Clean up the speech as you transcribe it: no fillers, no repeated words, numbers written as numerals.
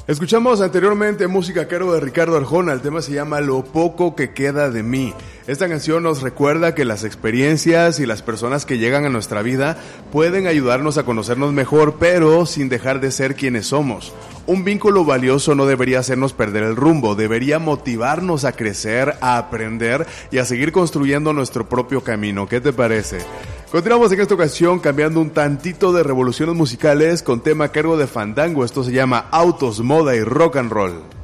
Escuchamos anteriormente música a cargo de Ricardo Arjona. El tema se llama Lo poco que queda de mí. Esta canción nos recuerda que las experiencias y las personas que llegan a nuestra vida pueden ayudarnos a conocernos mejor, pero sin dejar de ser quienes somos. Un vínculo valioso no debería hacernos perder el rumbo, debería motivarnos a crecer, a aprender y a seguir construyendo nuestro propio camino. ¿Qué te parece? Continuamos en esta ocasión cambiando un tantito de revoluciones musicales con tema a cargo de Fandango. Esto se llama Autos, Moda y Rock and Roll.